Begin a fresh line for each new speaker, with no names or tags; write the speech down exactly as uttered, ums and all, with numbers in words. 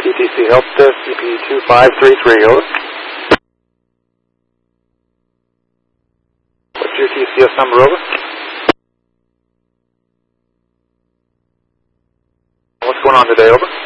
P T C Help Desk, C P two five three three, over. What's your T C S number, over? What's going on today, over?